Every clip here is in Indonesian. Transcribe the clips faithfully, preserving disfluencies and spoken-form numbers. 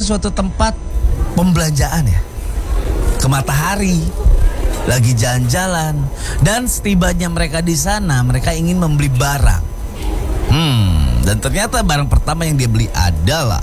suatu tempat pembelanjaan ya, ke Matahari, lagi jalan-jalan, dan setibanya mereka di sana, mereka ingin membeli barang. Hmm, dan ternyata barang pertama yang dia beli adalah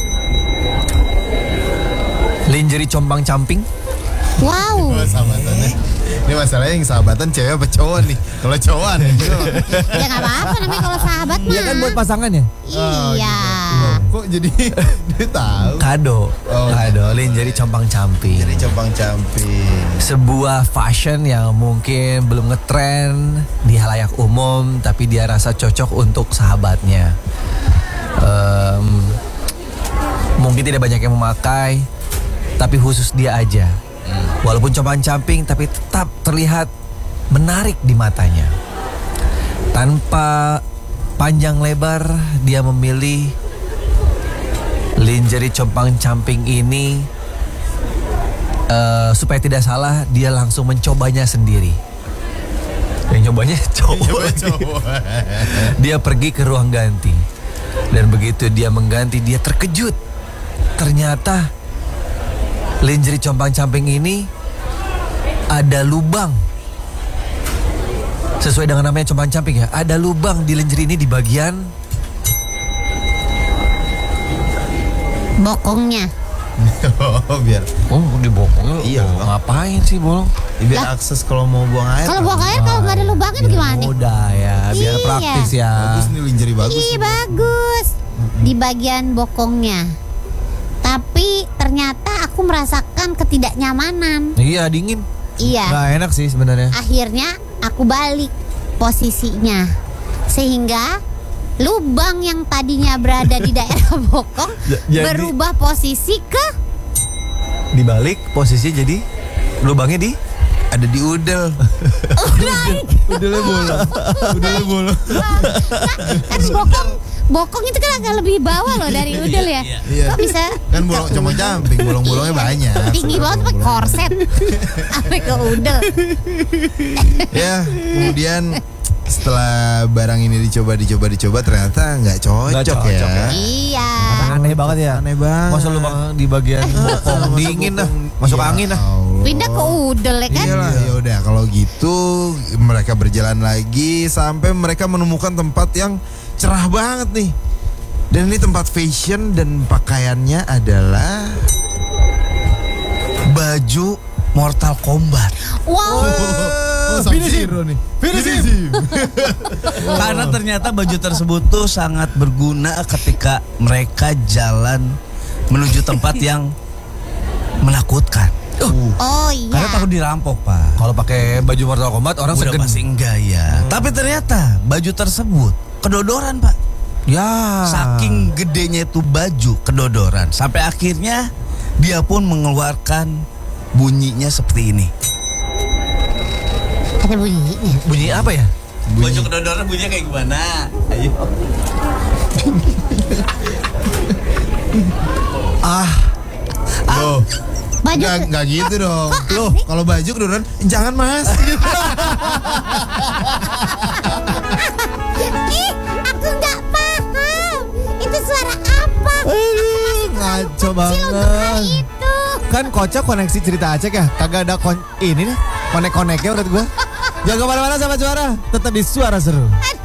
lingerie compang-camping. Wow. Sahabatannya. Ini masalahnya yang sahabatan cewek apa cowok nih? Kalau cowok gitu. Ya nggak apa-apa namanya kalau sahabat mah. Iya kan buat pasangan ya? Iya. Kok jadi dia tahu? Kado, Oh. kado lingerie compang-camping. Jadi compang-camping. Sebuah fashion yang mungkin belum ngetren di halayak umum, tapi dia rasa cocok untuk sahabatnya. Em, mungkin tidak banyak yang memakai, tapi khusus dia aja. Walaupun compang-camping, tapi tetap terlihat menarik di matanya. Tanpa panjang lebar, dia memilih lingerie compang-camping ini. Uh, supaya tidak salah, dia langsung mencobanya sendiri. Yang nyobanya cowok. Dia pergi ke ruang ganti. Dan begitu dia mengganti, dia terkejut. Ternyata lingerie compang-camping ini ada lubang. Sesuai dengan namanya compang-camping ya, ada lubang di lingerie ini di bagian bokongnya. Oh biar. Oh di bokongnya. Iya. Oh, ngapain sih bolong? Biar Lah. akses kalau mau buang air. Kalau buang air kalau nggak ada lubangnya Biar gimana? mudah ya, biar Iya. praktis ya. Bagus nih lingerie bagus. Iya bagus. Di bagian bokongnya. Tapi ternyata aku merasakan ketidaknyamanan. Iya dingin. Iya. Nggak enak sih sebenarnya. Akhirnya aku balik posisinya. Sehingga lubang yang tadinya berada di daerah bokong Jadi- berubah posisi ke Dibalik posisi jadi lubangnya di Ada di udel. udah bolong. Udah bolong. kan bokong bokong itu kan agak lebih bawah loh dari udel ya. Iya. Kok bisa Kan bolong cuma camping, bolong-bolongnya banyak. tinggi banget pakai korset sampai ke udel. Ya, kemudian setelah barang ini dicoba dicoba dicoba ternyata nggak cocok, Nggak cocok ya. ya. Iya. Aneh banget ya. Aneh banget. Masa lubang di bagian bokong Masa dingin lah, bokong- masuk Ya angin lah. Allah. Pindah ke udel ya kan? Iyalah, ya udah kalau gitu mereka berjalan lagi sampai mereka menemukan tempat yang cerah banget nih. Dan ini tempat fashion dan pakaiannya adalah baju Mortal Kombat. Wow. Oh, Sub-Zero nih. Finish. Karena ternyata baju tersebut tuh sangat berguna ketika mereka jalan menuju tempat yang menakutkan. Oh iya. Karena takut dirampok, Pak. Kalau pakai baju Mortal Kombat orang Udah segen. pasti enggak ya. Tapi ternyata baju tersebut kedodoran, Pak. Ya. Saking gedenya itu baju kedodoran, sampai akhirnya dia pun mengeluarkan bunyinya seperti ini. Ada bunyinya. Bunyi apa ya? Baju kedodoran bunyinya kayak gimana? Ayo. Ah, Loh, Baju nggak nggak gitu dong. Kok Loh, aneh? kalau baju kedodoran jangan Mas. Ih, aku nggak paham. Itu suara apa? ngaco Si lubang banget. itu. Kan kocak koneksi cerita Aceh ya. Kagak ada kon ini nih. Konek-koneknya menurut gua. Jangan kemana-mana sama Suara. Tetap di Suara Seru. Aduh.